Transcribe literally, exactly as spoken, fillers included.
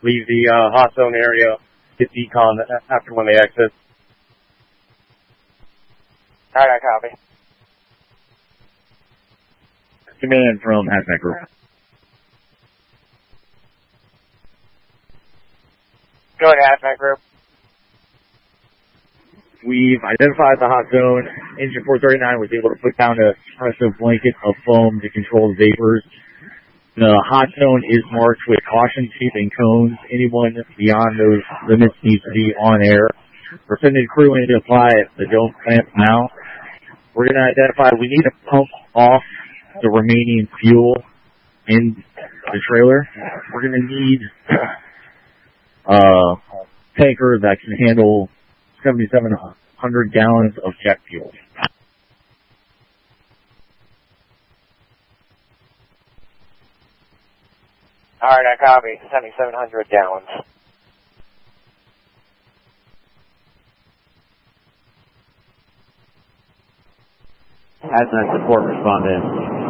leave the uh, hot zone area, get decon after when they exit. Alright, I copy. Command from Hazmat Group. Go ahead, Hazmat Group. We've identified the hot zone. Engine four thirty-nine was able to put down a suppressive blanket of foam to control the vapors. The hot zone is marked with caution tape and cones. Anyone beyond those limits needs to be on air. We're sending crew in to apply the dome clamp now. We're going to identify, we need to pump off the remaining fuel in the trailer. We're going to need a tanker that can handle seventy-seven hundred gallons of jet fuel. Alright, I copy. seventy-seven hundred gallons. Hazmat support responding.